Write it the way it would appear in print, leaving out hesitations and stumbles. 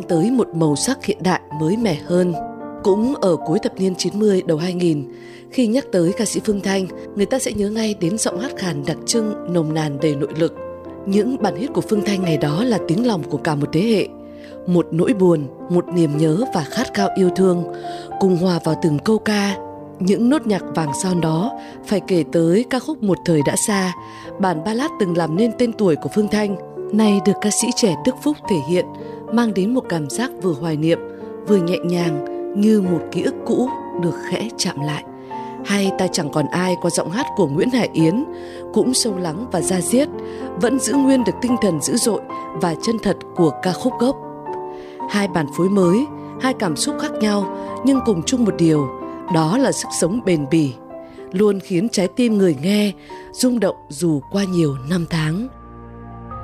tới một màu sắc hiện đại mới mẻ hơn. Cũng ở cuối thập niên 90 đầu 2000, khi nhắc tới ca sĩ Phương Thanh, người ta sẽ nhớ ngay đến giọng hát khàn đặc trưng, nồng nàn đầy nội lực. Những bản hit của Phương Thanh ngày đó là tiếng lòng của cả một thế hệ. Một nỗi buồn, một niềm nhớ và khát khao yêu thương, cùng hòa vào từng câu ca. Những nốt nhạc vàng son đó phải kể tới ca khúc Một Thời Đã Xa, bản ballad từng làm nên tên tuổi của Phương Thanh, nay được ca sĩ trẻ Đức Phúc thể hiện, mang đến một cảm giác vừa hoài niệm, vừa nhẹ nhàng, như một ký ức cũ được khẽ chạm lại. Hay Ta Chẳng Còn Ai qua giọng hát của Nguyễn Hải Yến, cũng sâu lắng và da diết, vẫn giữ nguyên được tinh thần dữ dội và chân thật của ca khúc gốc. Hai bản phối mới, hai cảm xúc khác nhau nhưng cùng chung một điều, đó là sức sống bền bỉ, luôn khiến trái tim người nghe rung động dù qua nhiều năm tháng.